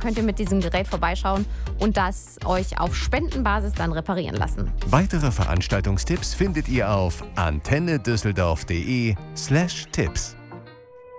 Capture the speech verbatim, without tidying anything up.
könnt ihr mit diesem Gerät vorbeischauen und das euch auf Spendenbasis dann reparieren lassen. Weitere Veranstaltungstipps findet ihr auf antennedüsseldorf.de slash Tipps.